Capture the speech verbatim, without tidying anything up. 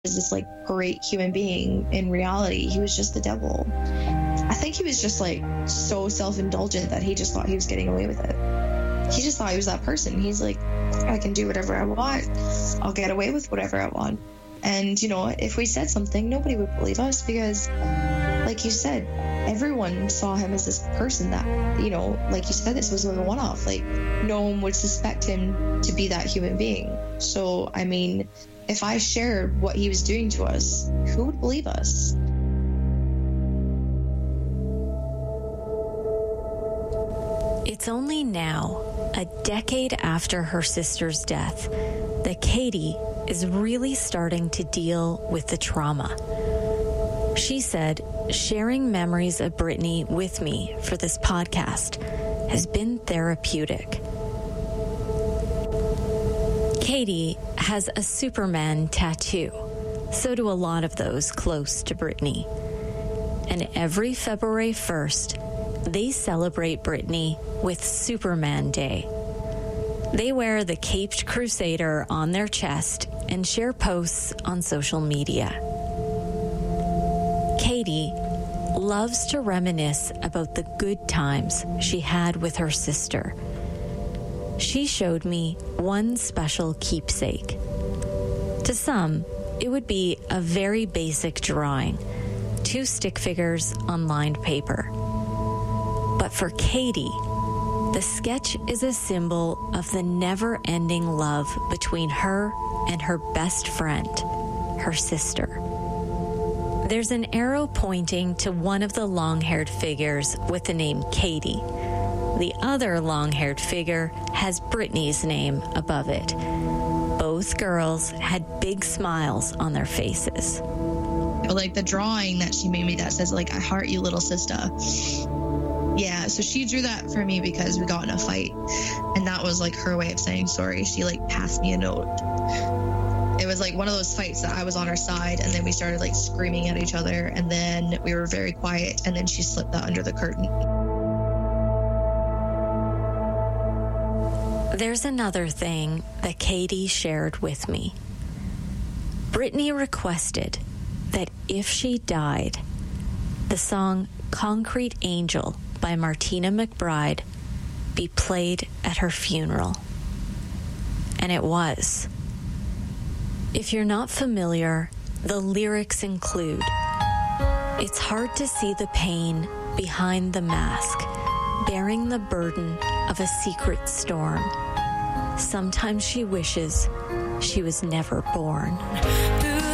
is this like great human being. In reality, he was just the devil. I think he was just like so self-indulgent that he just thought he was getting away with it. He just thought he was that person. He's like, I can do whatever I want. I'll get away with whatever I want. And, you know, if we said something, nobody would believe us because, like you said, everyone saw him as this person that, you know, like you said, this was a one-off. Like, no one would suspect him to be that human being. So, I mean, if I shared what he was doing to us, who would believe us? It's only now, a decade after her sister's death, that Katie is really starting to deal with the trauma. She said, sharing memories of Brittany with me for this podcast has been therapeutic. Katie has a Superman tattoo. So do a lot of those close to Brittany. And every February first, they celebrate Brittany with Superman Day. They wear the Caped Crusader on their chest and share posts on social media. Katie loves to reminisce about the good times she had with her sister. She showed me one special keepsake. To some, it would be a very basic drawing, two stick figures on lined paper. But for Katie, the sketch is a symbol of the never-ending love between her and her best friend, her sister. There's an arrow pointing to one of the long-haired figures with the name Katie. The other long-haired figure has Brittany's name above it. Both girls had big smiles on their faces. Like the drawing that she made me that says, like, I heart you, little sister. Yeah, so she drew that for me because we got in a fight. And that was like her way of saying sorry. She like passed me a note. It was like one of those fights that I was on her side and then we started like screaming at each other and then we were very quiet and then she slipped that under the curtain. There's another thing that Katie shared with me. Brittany requested that if she died, the song Concrete Angel by Martina McBride be played at her funeral. And it was. If you're not familiar, the lyrics include, it's hard to see the pain behind the mask, bearing the burden of a secret storm. Sometimes she wishes she was never born.